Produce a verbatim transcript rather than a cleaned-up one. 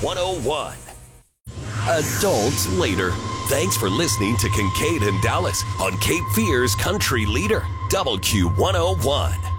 one oh one. Adults later. Thanks for listening to Kincaid and Dallas on Cape Fear's Country Leader, W Q one oh one.